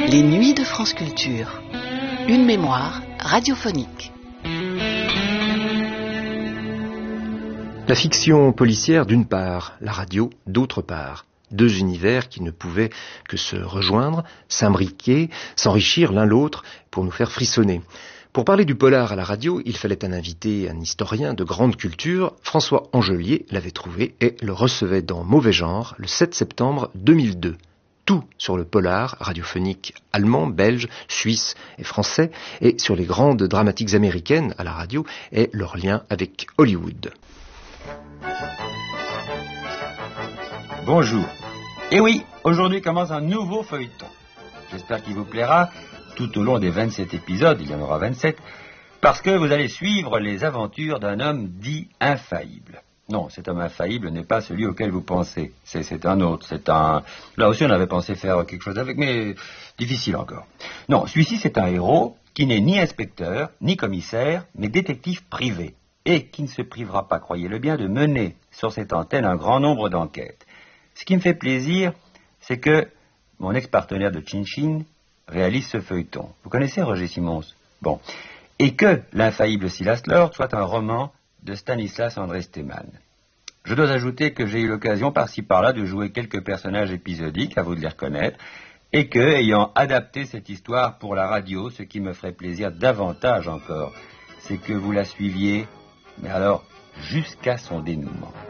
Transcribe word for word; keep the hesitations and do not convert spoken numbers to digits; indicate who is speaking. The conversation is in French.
Speaker 1: Les Nuits de France Culture. Une mémoire radiophonique.
Speaker 2: La fiction policière d'une part, la radio d'autre part. Deux univers qui ne pouvaient que se rejoindre, s'imbriquer, s'enrichir l'un l'autre pour nous faire frissonner. Pour parler du polar à la radio, il fallait un invité, un historien de grande culture. François Angelier l'avait trouvé et le recevait dans Mauvais Genre le sept septembre deux mille deux. Tout sur le polar radiophonique allemand, belge, suisse et français, et sur les grandes dramatiques américaines à la radio et leur lien avec Hollywood.
Speaker 3: Bonjour. Et oui, aujourd'hui commence un nouveau feuilleton. J'espère qu'il vous plaira tout au long des vingt-sept épisodes, il y en aura vingt-sept, parce que vous allez suivre les aventures d'un homme dit infaillible. Non, cet homme infaillible n'est pas celui auquel vous pensez. C'est, c'est un autre. C'est un. Là aussi, on avait pensé faire quelque chose avec, mais difficile encore. Non, celui-ci, c'est un héros qui n'est ni inspecteur, ni commissaire, mais détective privé, et qui ne se privera pas, croyez-le bien, de mener sur cette antenne un grand nombre d'enquêtes. Ce qui me fait plaisir, c'est que mon ex-partenaire de Chin Chin réalise ce feuilleton. Vous connaissez Roger Simons? Bon. Et que L'infaillible Silas Lord soit un roman de Stanislas André Stemann. Je dois ajouter que j'ai eu l'occasion par-ci par-là de jouer quelques personnages épisodiques, à vous de les reconnaître, et que, ayant adapté cette histoire pour la radio, ce qui me ferait plaisir davantage encore, c'est que vous la suiviez, mais alors jusqu'à son dénouement.